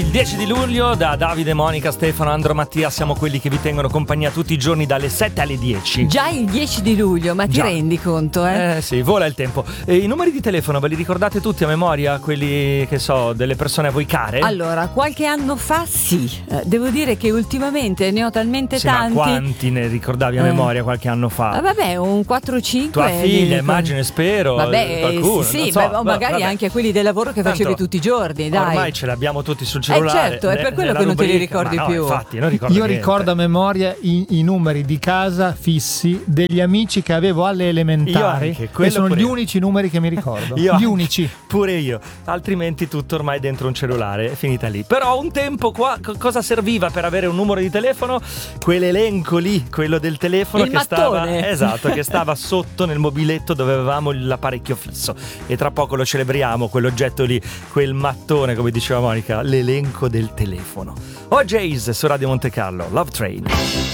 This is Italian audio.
il 10 di luglio da Davide, Monica, Stefano, Andro, Mattia siamo quelli che vi tengono compagnia tutti i giorni dalle 7 alle 10. Già il 10 di luglio, ma ti rendi conto, Sì, vola il tempo. E i numeri di telefono ve li ricordate tutti a memoria? Quelli, che so, delle persone a voi care? Allora, qualche anno fa sì, devo dire che ultimamente ne ho talmente tanti. Ma quanti ne ricordavi a memoria qualche anno fa? Vabbè, un 4-5. Tua figlia, immagino, spero. Vabbè, qualcuno, sì, so, magari anche quelli del lavoro che facevi tutti i giorni, dai. Ormai ce l'abbiamo tutti sul cellulare. Certo, è per quello che non te li ricordi più. Infatti, non ricordo Io niente. ricordo a memoria i numeri di casa fissi degli amici che avevo alle elementari. Io anche, che sono pure gli io. unici numeri che mi ricordo. Io Gli anche. unici. Pure io. Altrimenti tutto ormai dentro un cellulare, è finita lì. Però un tempo qua cosa serviva per avere un numero di telefono? Quell'elenco lì, quello del telefono il che mattone. stava, esatto, che stava sotto nel mobiletto dove avevamo l'apparecchio fisso. E tra poco lo celebriamo, quell'oggetto lì, quel mattone, come diceva Monica, l'elenco del telefono. OJ's su Radio Monte Carlo, Love Train.